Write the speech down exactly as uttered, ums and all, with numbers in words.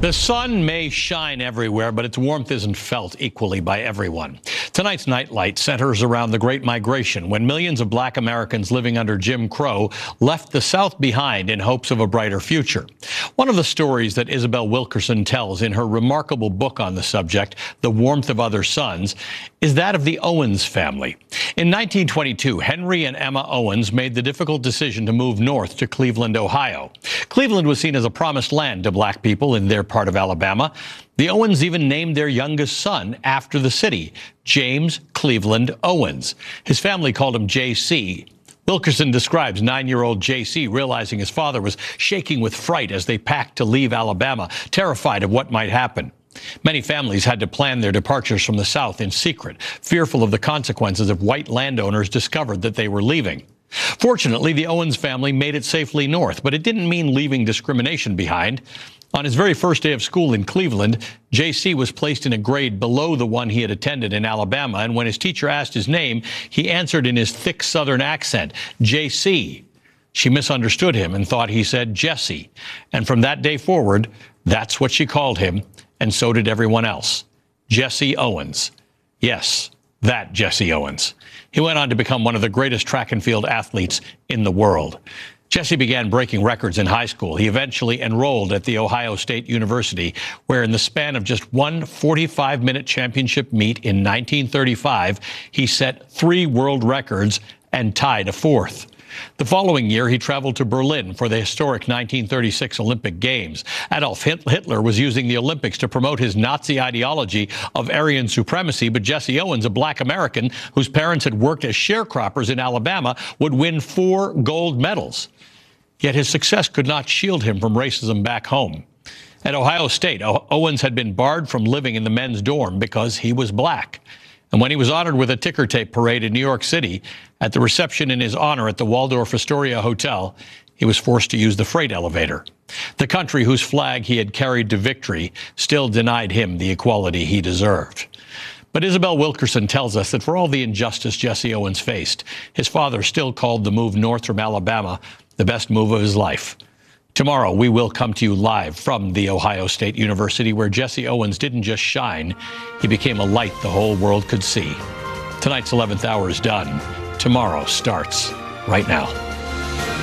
The sun may shine everywhere, but its warmth isn't felt equally by everyone. Tonight's Nightlight centers around the Great Migration, when millions of black Americans living under Jim Crow left the South behind in hopes of a brighter future. One of the stories that Isabel Wilkerson tells in her remarkable book on the subject, The Warmth of Other Suns, is that of the Owens family. In nineteen twenty-two, Henry and Emma Owens made the difficult decision to move north to Cleveland, Ohio. Cleveland was seen as a promised land to black people in their part of Alabama. The Owens even named their youngest son after the city, James Cleveland Owens. His family called him J C. Wilkerson describes nine-year-old J C realizing his father was shaking with fright as they packed to leave Alabama, terrified of what might happen. Many families had to plan their departures from the South in secret, fearful of the consequences if white landowners discovered that they were leaving. Fortunately, the Owens family made it safely north, but it didn't mean leaving discrimination behind. On his very first day of school in Cleveland, J C was placed in a grade below the one he had attended in Alabama, and when his teacher asked his name, he answered in his thick Southern accent, J C. She misunderstood him and thought he said Jesse, and from that day forward, that's what she called him, and so did everyone else. Jesse Owens. Yes, that Jesse Owens. He went on to become one of the greatest track and field athletes in the world. Jesse began breaking records in high school. He eventually enrolled at The Ohio State University, where in the span of just one forty-five minute championship meet in nineteen thirty-five, he set three world records and tied a fourth. The following year, he traveled to Berlin for the historic nineteen thirty-six Olympic Games. Adolf Hitler was using the Olympics to promote his Nazi ideology of Aryan supremacy, but Jesse Owens, a black American whose parents had worked as sharecroppers in Alabama, would win four gold medals. Yet his success could not shield him from racism back home. At Ohio State, Owens had been barred from living in the men's dorm because he was black. And when he was honored with a ticker tape parade in New York City, at the reception in his honor at the Waldorf Astoria Hotel, he was forced to use the freight elevator. The country whose flag he had carried to victory still denied him the equality he deserved. But Isabel Wilkerson tells us that for all the injustice Jesse Owens faced, his father still called the move north from Alabama the best move of his life. Tomorrow, we will come to you live from The Ohio State University, where Jesse Owens didn't just shine, he became a light the whole world could see. Tonight's eleventh hour is done. Tomorrow starts right now.